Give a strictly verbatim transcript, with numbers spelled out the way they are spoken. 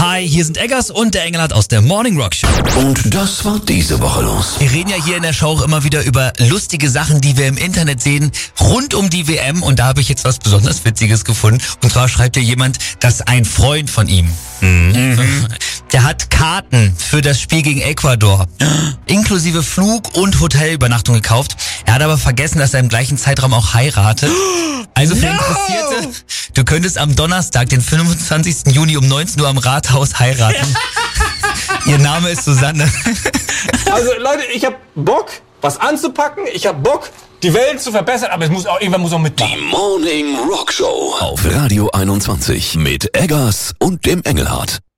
Hi, hier sind Eggers und der Engelhardt aus der Morning Rock Show. Und das war diese Woche los. Wir reden ja hier in der Show auch immer wieder über lustige Sachen, die wir im Internet sehen, rund um die W M. Und da habe ich jetzt was besonders Witziges gefunden. Und zwar schreibt hier jemand, dass ein Freund von ihm, mhm. der hat Karten für das Spiel gegen Ecuador, inklusive Flug- und Hotelübernachtung gekauft. Er hat aber vergessen, dass er im gleichen Zeitraum auch heiratet. Also für No! Interessierte, du könntest am Donnerstag, den fünfundzwanzigsten Juni um neunzehn Uhr am Rathaus heiraten. Ihr Name ist Susanne. Also Leute, ich hab Bock, was anzupacken. Ich hab Bock, die Welt zu verbessern. Aber es muss auch, irgendwann muss auch mitmachen. Die Morning Rock Show auf Radio einundzwanzig mit Eggers und dem Engelhardt.